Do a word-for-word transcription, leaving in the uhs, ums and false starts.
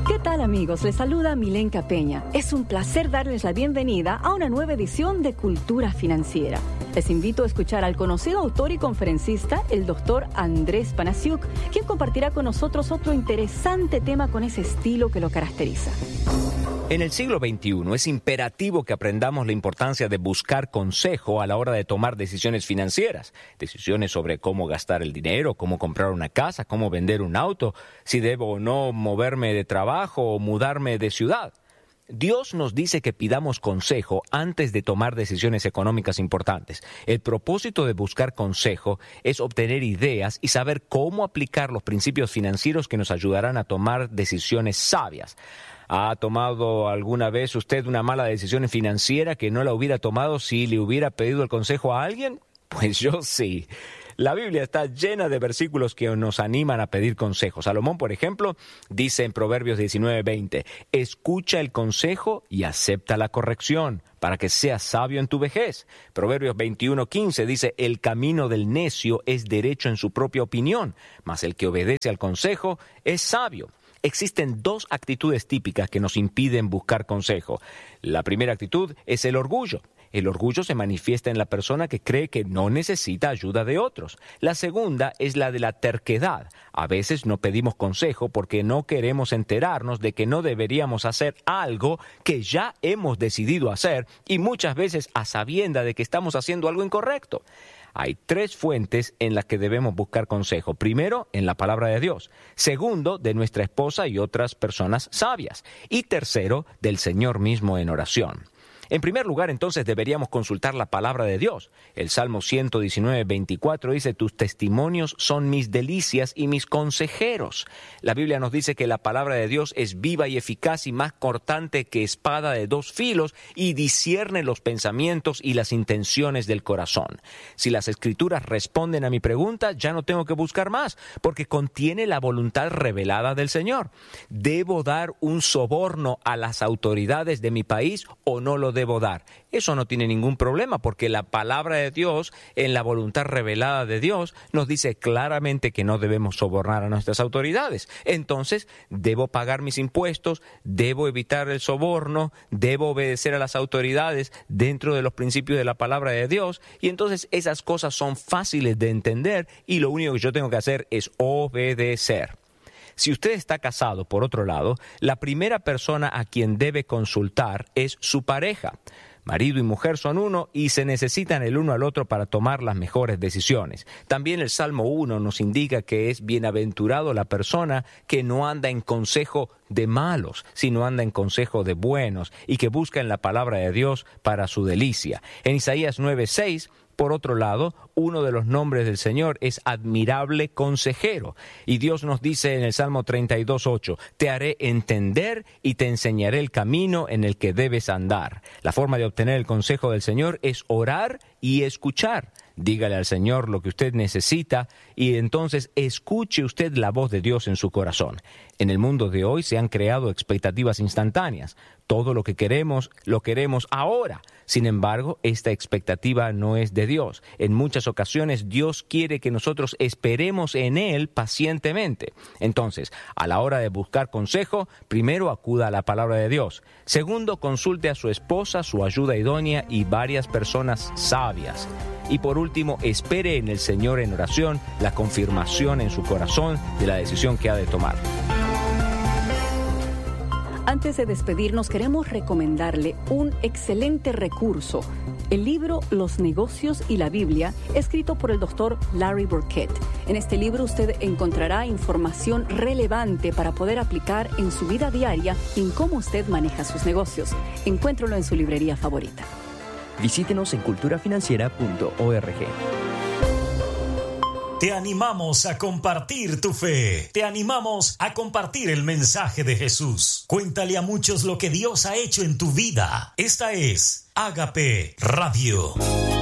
¿Qué tal, amigos? Les saluda Milenka Peña. Es un placer darles la bienvenida a una nueva edición de Cultura Financiera. Les invito a escuchar al conocido autor y conferencista, el doctor Andrés Panasiuk, quien compartirá con nosotros otro interesante tema con ese estilo que lo caracteriza. En el siglo veintiuno es imperativo que aprendamos la importancia de buscar consejo a la hora de tomar decisiones financieras. Decisiones sobre cómo gastar el dinero, cómo comprar una casa, cómo vender un auto, si debo o no moverme de trabajo o mudarme de ciudad. Dios nos dice que pidamos consejo antes de tomar decisiones económicas importantes. El propósito de buscar consejo es obtener ideas y saber cómo aplicar los principios financieros que nos ayudarán a tomar decisiones sabias. ¿Ha tomado alguna vez usted una mala decisión financiera que no la hubiera tomado si le hubiera pedido el consejo a alguien? Pues yo sí. La Biblia está llena de versículos que nos animan a pedir consejos. Salomón, por ejemplo, dice en Proverbios diecinueve veinte, escucha el consejo y acepta la corrección, para que seas sabio en tu vejez. Proverbios veintiuno quince dice, el camino del necio es derecho en su propia opinión, mas el que obedece al consejo es sabio. Existen dos actitudes típicas que nos impiden buscar consejo. La primera actitud es el orgullo. El orgullo se manifiesta en la persona que cree que no necesita ayuda de otros. La segunda es la de la terquedad. A veces no pedimos consejo porque no queremos enterarnos de que no deberíamos hacer algo que ya hemos decidido hacer y muchas veces a sabienda de que estamos haciendo algo incorrecto. Hay tres fuentes en las que debemos buscar consejo. Primero, en la palabra de Dios. Segundo, de nuestra esposa y otras personas sabias. Y tercero, del Señor mismo en oración. En primer lugar, entonces, deberíamos consultar la palabra de Dios. El Salmo ciento diecinueve veinticuatro dice, tus testimonios son mis delicias y mis consejeros. La Biblia nos dice que la palabra de Dios es viva y eficaz y más cortante que espada de dos filos y discierne los pensamientos y las intenciones del corazón. Si las Escrituras responden a mi pregunta, ya no tengo que buscar más, porque contiene la voluntad revelada del Señor. ¿Debo dar un soborno a las autoridades de mi país o no lo debo? debo dar. Eso no tiene ningún problema porque la palabra de Dios, en la voluntad revelada de Dios, nos dice claramente que no debemos sobornar a nuestras autoridades. Entonces, debo pagar mis impuestos, debo evitar el soborno, debo obedecer a las autoridades dentro de los principios de la palabra de Dios. Y entonces esas cosas son fáciles de entender y lo único que yo tengo que hacer es obedecer. Si usted está casado, por otro lado, la primera persona a quien debe consultar es su pareja. Marido y mujer son uno y se necesitan el uno al otro para tomar las mejores decisiones. También el Salmo uno nos indica que es bienaventurado la persona que no anda en consejo de malos, sino anda en consejo de buenos y que busca en la palabra de Dios para su delicia. En Isaías nueve seis, por otro lado, uno de los nombres del Señor es admirable consejero. Y Dios nos dice en el Salmo treinta y dos ocho, te haré entender y te enseñaré el camino en el que debes andar. La forma de obtener el consejo del Señor es orar y escuchar. Dígale al Señor lo que usted necesita y entonces escuche usted la voz de Dios en su corazón. En el mundo de hoy se han creado expectativas instantáneas. Todo lo que queremos, lo queremos ahora. Sin embargo, esta expectativa no es de Dios. En muchas ocasiones Dios quiere que nosotros esperemos en Él pacientemente. Entonces, a la hora de buscar consejo, primero acuda a la palabra de Dios. Segundo, consulte a su esposa, su ayuda idónea y varias personas sabias. Y por último, espere en el Señor en oración la confirmación en su corazón de la decisión que ha de tomar. Antes de despedirnos, queremos recomendarle un excelente recurso, el libro Los negocios y la Biblia, escrito por el doctor Larry Burkett. En este libro usted encontrará información relevante para poder aplicar en su vida diaria y en cómo usted maneja sus negocios. Encuéntralo en su librería favorita. Visítenos en cultura financiera punto org. Te animamos a compartir tu fe. Te animamos a compartir el mensaje de Jesús. Cuéntale a muchos lo que Dios ha hecho en tu vida. Esta es Ágape Radio.